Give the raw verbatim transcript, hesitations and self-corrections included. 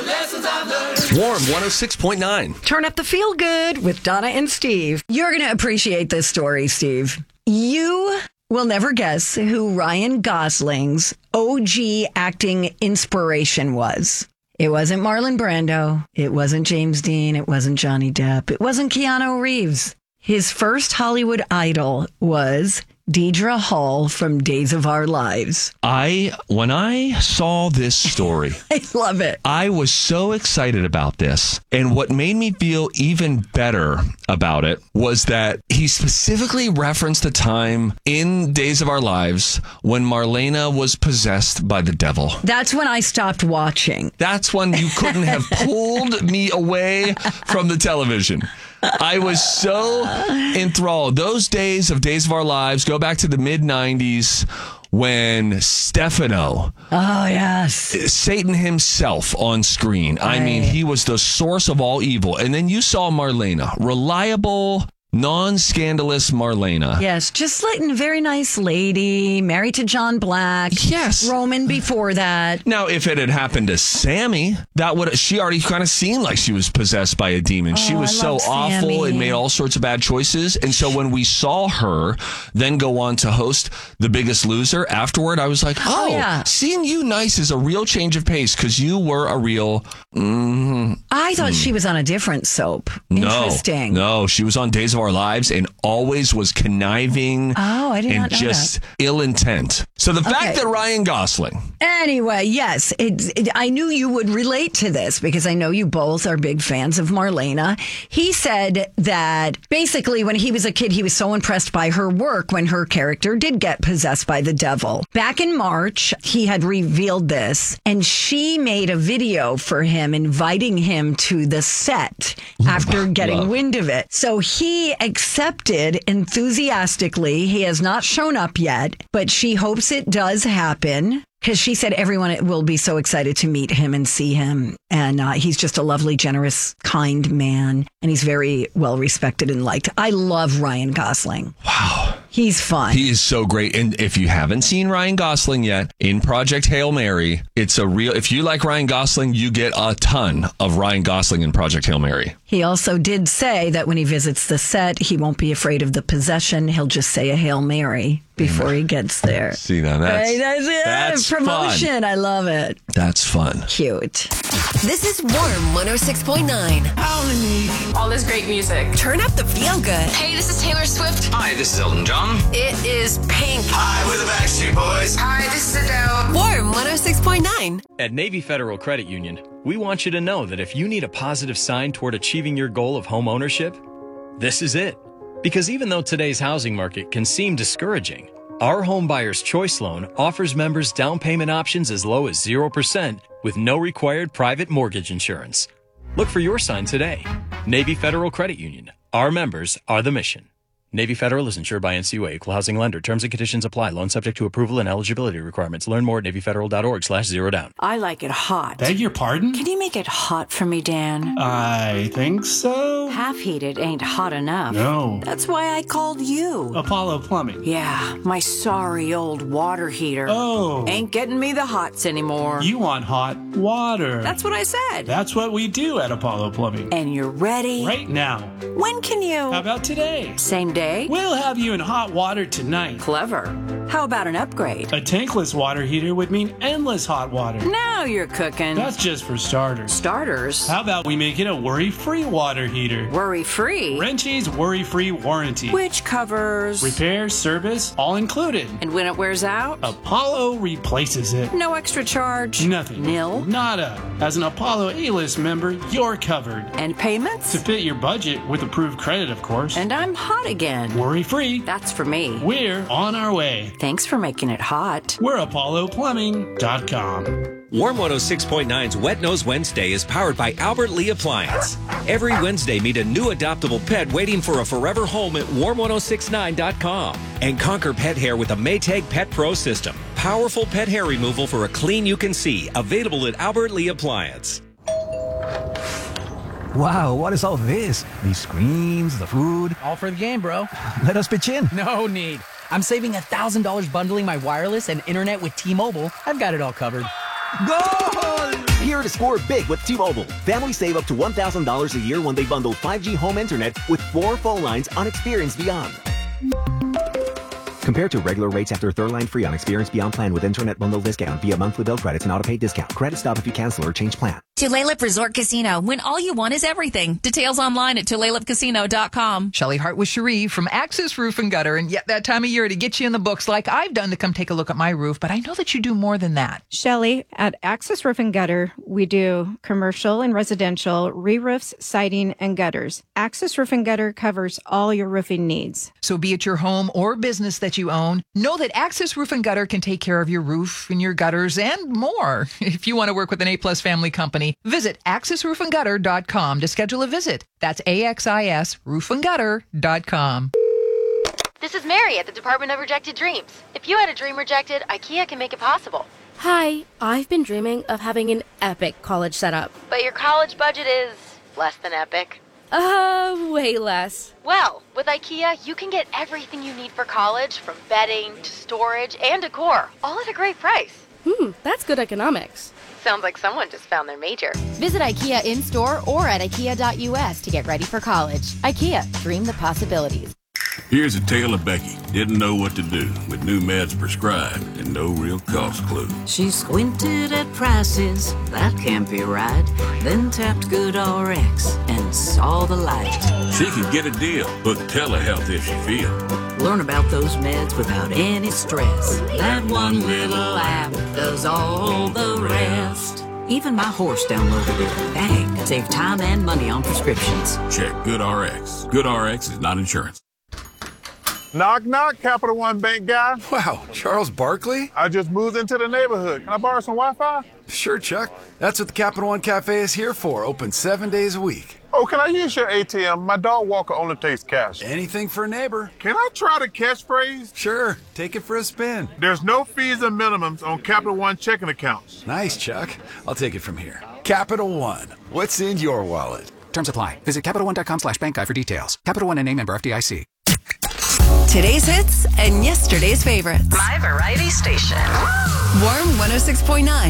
lessons I've learned. Warm one oh six point nine. Turn up the feel good with Donna and Steve. You're going to appreciate this story, Steve. You will never guess who Ryan Gosling's O G acting inspiration was. It wasn't Marlon Brando. It wasn't James Dean. It wasn't Johnny Depp. It wasn't Keanu Reeves. His first Hollywood idol was Deidre Hall from Days of Our Lives. I, when I saw this story, I love it. I was so excited about this. And what made me feel even better about it was that he specifically referenced a time in Days of Our Lives when Marlena was possessed by the devil. That's when I stopped watching. That's when you couldn't have pulled me away from the television. I was so enthralled. Those days of Days of Our Lives go back to the mid nineties when Stefano, oh yes, Satan himself on screen. I mean, he was the source of all evil. And then you saw Marlena, reliable, non-scandalous Marlena. Yes, just like a very nice lady, married to John Black. Yes. Roman before that. Now, if it had happened to Sammy, that would she already kind of seemed like she was possessed by a demon. Oh, she was I so love awful Sammy. and made all sorts of bad choices. And so when we saw her then go on to host The Biggest Loser afterward, I was like, oh, Oh, yeah. seeing you nice is a real change of pace because you were a real... Mm, I thought she was on a different soap. no, Interesting. no, she was on Days of Our Lives and always was conniving Oh, I did and not know just ill intent. So the Okay. fact that Ryan Gosling... Anyway, yes, it, it, I knew you would relate to this because I know you both are big fans of Marlena. He said that basically when he was a kid, he was so impressed by her work when her character did get possessed by the devil. Back in March, he had revealed this and she made a video for him inviting him to the set after getting Love. wind of it. So he accepted enthusiastically. He has not shown up yet, but she hopes it does happen. Because she said everyone will be so excited to meet him and see him. And uh, he's just a lovely, generous, kind man. And he's very well respected and liked. I love Ryan Gosling. Wow. He's fun. He is so great. And if you haven't seen Ryan Gosling yet, in Project Hail Mary, it's a real... If you like Ryan Gosling, you get a ton of Ryan Gosling in Project Hail Mary. He also did say that when he visits the set, he won't be afraid of the possession. He'll just say a Hail Mary before he gets there. See, now that's... Hey, that's it. that's Promotion. fun. I love it. That's fun. Cute. This is Warm one oh six point nine. I only need All this great music. Turn up the feel good. Hey, this is Taylor Swift. Hi, this is Elton John. It is Pink. Hi, we're the Backstreet Boys. Hi, this is Adele. Warm one oh six point nine. At Navy Federal Credit Union, we want you to know that if you need a positive sign toward achieving your goal of home ownership, this is it. Because even though today's housing market can seem discouraging, our Home Buyer's Choice Loan offers members down payment options as low as zero percent with no required private mortgage insurance. Look for your sign today. Navy Federal Credit Union. Our members are the mission. Navy Federal is insured by N C U A, Equal Housing Lender. Terms and conditions apply. Loan subject to approval and eligibility requirements. Learn more at NavyFederal.org slash zero down. I like it hot. Beg your pardon? Can you make it hot for me, Dan? I think so. Half heated ain't hot enough. No. That's why I called you. Apollo Plumbing. Yeah, my sorry old water heater. Oh. Ain't getting me the hots anymore. You want hot water. That's what I said. That's what we do at Apollo Plumbing. And you're ready? Right now. When can you? How about today? Same day? We'll have you in hot water tonight. Clever. How about an upgrade? A tankless water heater would mean endless hot water. Now you're cooking. That's just for starters. Starters? How about we make it a worry-free water heater? Worry-free? Wrenchy's worry-free warranty. Which covers? Repair, service, all included. And when it wears out? Apollo replaces it. No extra charge? Nothing. Nil? Nada. As an Apollo A-list member, you're covered. And payments? To fit your budget with approved credit, of course. And I'm hot again. Worry-free. That's for me. We're on our way. Thanks for making it hot. We're Apollo Plumbing dot com. Warm one oh six point nine's Wet Nose Wednesday is powered by Albert Lee Appliance. Every Wednesday, meet a new adoptable pet waiting for a forever home at warm ten sixty-nine dot com. And conquer pet hair with a Maytag Pet Pro system. Powerful pet hair removal for a clean you can see. Available at Albert Lee Appliance. Wow, what is all this? These screens, the food. All for the game, bro. Let us pitch in. No need. I'm saving one thousand dollars bundling my wireless and internet with T-Mobile. I've got it all covered. Goal! Here to score big with T-Mobile. Families save up to one thousand dollars a year when they bundle five G home internet with four phone lines on Experience Beyond. Compared to regular rates after third line free on Experience Beyond plan with internet bundle discount via monthly bill credits and auto-pay discount. Credit stop if you cancel or change plan. Tulalip Resort Casino, when all you want is everything. Details online at tulalip casino dot com. Shelley Hart with Cherie from Axis Roof and Gutter, and yet that time of year to get you in the books like I've done to come take a look at my roof, but I know that you do more than that. Shelley, at Axis Roof and Gutter, we do commercial and residential re-roofs, siding, and gutters. Axis Roof and Gutter covers all your roofing needs. So be it your home or business that you own, know that Axis Roof and Gutter can take care of your roof and your gutters and more. If you want to work with an A-plus family company, visit axis roof and gutter dot com to schedule a visit. That's A X I S roof and gutter dot com. This is Mary at the Department of Rejected Dreams. If you had a dream rejected, IKEA can make it possible. Hi, I've been dreaming of having an epic college setup. But your college budget is less than epic. Uh, way less. Well, with IKEA, you can get everything you need for college, from bedding to storage and decor, all at a great price. Hmm, that's good economics. Sounds like someone just found their major. Visit IKEA in-store or at ikea dot U S to get ready for college. IKEA, dream the possibilities. Here's a tale of Becky. Didn't know what to do with new meds prescribed and no real cost clue. She squinted at prices, that can't be right. Then tapped GoodRx and saw the light. She could get a deal. Book telehealth if she feel. Learn about those meds without any stress. That one little app does all the rest. Even my horse downloaded it. Dang, save time and money on prescriptions. Check GoodRx. GoodRx is not insurance. Knock, knock, Capital One Bank guy. Wow, Charles Barkley? I just moved into the neighborhood. Can I borrow some Wi-Fi? Sure, Chuck. That's what the Capital One Cafe is here for. Open seven days a week. Oh, can I use your A T M? My dog walker only takes cash. Anything for a neighbor. Can I try the catchphrase? Sure. Take it for a spin. There's no fees and minimums on Capital One checking accounts. Nice, Chuck. I'll take it from here. Capital One. What's in your wallet? Terms apply. Visit Capital One dot com slash bank guide for details. Capital One and name member F D I C. Today's hits and yesterday's favorites. My variety station. Warm one oh six point nine.